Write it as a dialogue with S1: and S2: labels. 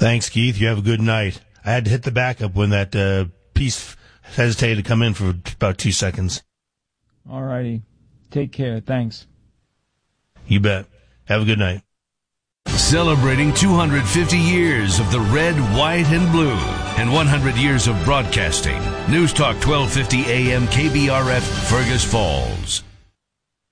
S1: Thanks, Keith. You have a good night. I had to hit the backup when that piece hesitated to come in for about 2 seconds.
S2: All righty. Take care. Thanks.
S1: You bet. Have a good night.
S3: Celebrating 250 years of the red, white, and blue and 100 years of broadcasting. News Talk 1250 AM KBRF, Fergus Falls.